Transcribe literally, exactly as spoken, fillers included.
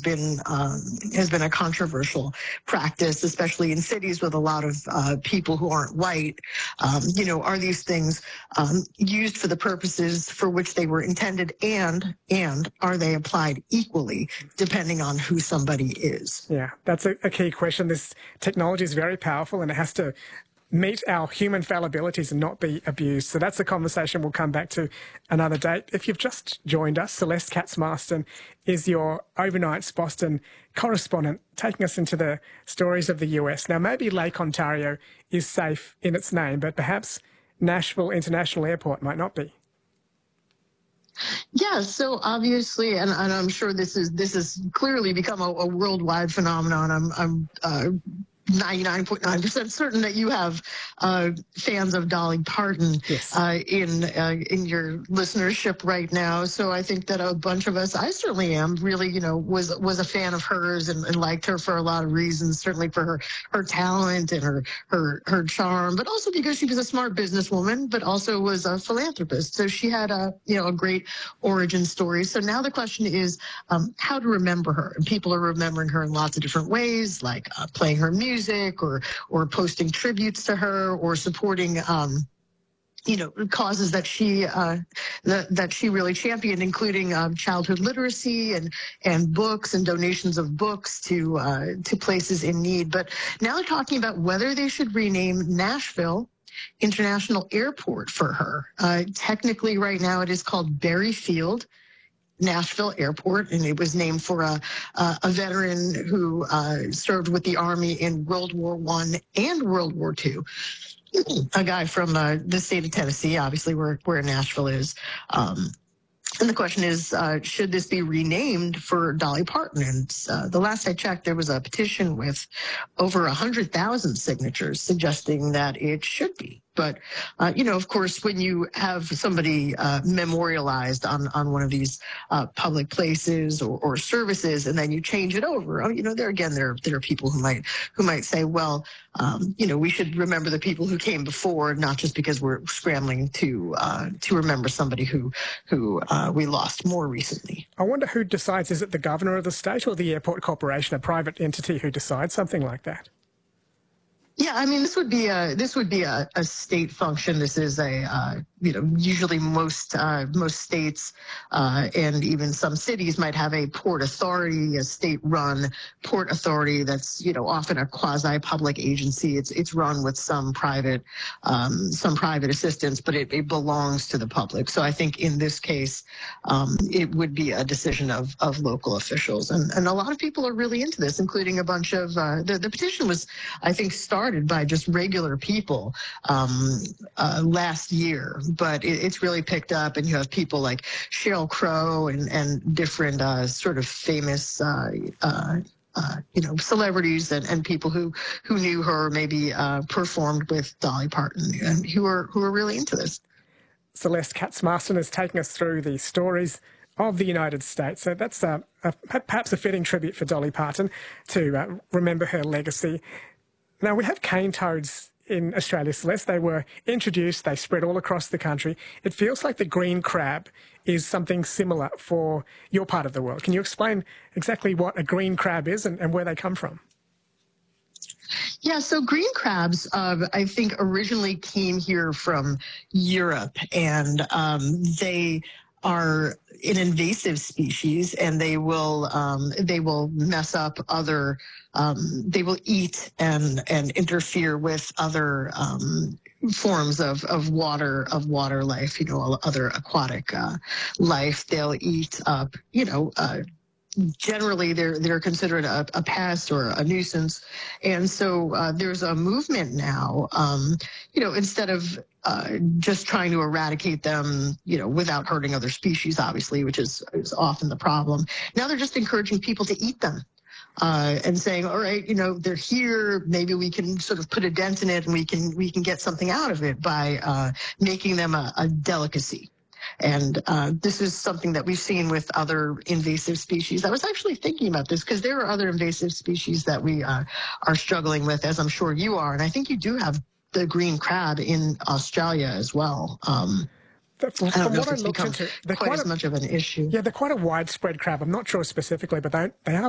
been um, has been a controversial practice, especially in cities with a lot of uh, people who aren't white. Um, you know, are these things um, used for the purposes for which they were intended, and and are they applied equally depending on who somebody is? Yeah, that's a, a key question. This technology is very powerful, and it has to meet our human fallibilities and not be abused. So that's a conversation we'll come back to another date. If you've just joined us, Celeste Katz-Marston is your Overnights Boston correspondent, taking us into the stories of the U S. Now, maybe Lake Ontario is safe in its name, but perhaps Nashville International Airport might not be. Yeah, so obviously, and, and I'm sure this is this has clearly become a, a worldwide phenomenon. I'm I'm uh, ninety-nine point nine percent certain that you have uh, fans of Dolly Parton yes. uh, in uh, in your listenership right now. So I think that a bunch of us, I certainly am, really, you know, was was a fan of hers and, and liked her for a lot of reasons. Certainly for her her talent and her her her charm, but also because she was a smart businesswoman, but also was a philanthropist. So she had a you know a great origin story. So now the question is um, how to remember her, and people are remembering her in lots of different ways, like uh, playing her music. Music or or posting tributes to her or supporting um, you know causes that she uh, that that she really championed, including um, childhood literacy and and books and donations of books to uh, to places in need. But now they're talking about whether they should rename Nashville International Airport for her. Uh, technically, right now it is called Berry Field Nashville Airport, and it was named for a uh, a veteran who uh, served with the Army in World War One and World War Two. A guy from uh, the state of Tennessee, obviously where where Nashville is. Um, And the question is, uh, should this be renamed for Dolly Parton? And uh, the last I checked, there was a petition with over one hundred thousand signatures suggesting that it should be. But, uh, you know, of course, when you have somebody uh, memorialized on, on one of these uh, public places or, or services, and then you change it over, oh, you know, there again, there, there are people who might who might say, well, um, you know, we should remember the people who came before, not just because we're scrambling to uh, to remember somebody who who uh, we lost more recently. I wonder who decides. Is it the governor of the state or the airport corporation, a private entity who decides something like that? Yeah, I mean, this would be a this would be a, a state function. This is a uh, you know usually most uh, most states uh, and even some cities might have a port authority, a state-run port authority that's you know often a quasi-public agency. It's it's run with some private um, some private assistance, but it, it belongs to the public. So I think in this case, um, it would be a decision of of local officials, and and a lot of people are really into this, including a bunch of uh, the the petition was I think started. by just regular people um, uh, last year, but it, it's really picked up, and you have people like Sheryl Crow and, and different uh, sort of famous, uh, uh, uh, you know, celebrities and, and people who who knew her, maybe uh, performed with Dolly Parton, and who are who are really into this. Celeste Katz-Marston is taking us through the stories of the United States. So that's uh, a, perhaps a fitting tribute for Dolly Parton to uh, remember her legacy. Now, we have cane toads in Australia, Celeste. They were introduced, they spread all across the country. It feels like the green crab is something similar for your part of the world. Can you explain exactly what a green crab is and, and where they come from? Yeah, so green crabs, uh, I think, originally came here from Europe, and um, they are an invasive species, and they will um, they will mess up other. Um, they will eat and and interfere with other um, forms of of water of water life. You know, other aquatic uh, life. They'll eat up. You know. Uh, Generally, they're they're considered a, a pest or a nuisance, and so uh, there's a movement now. Um, you know, instead of uh, just trying to eradicate them, you know, without hurting other species, obviously, which is is often the problem. Now they're just encouraging people to eat them. Uh, and saying, all right, you know, they're here. Maybe we can sort of put a dent in it, and we can we can get something out of it by uh, making them a, a delicacy. And uh, this is something that we've seen with other invasive species. I was actually thinking about this because there are other invasive species that we uh, are struggling with, as I'm sure you are. And I think you do have the green crab in Australia as well. Um, From, I don't know what if it's I looked become into, they're quite quite as a, much of an issue. Yeah, they're quite a widespread crab. I'm not sure specifically, but they, they are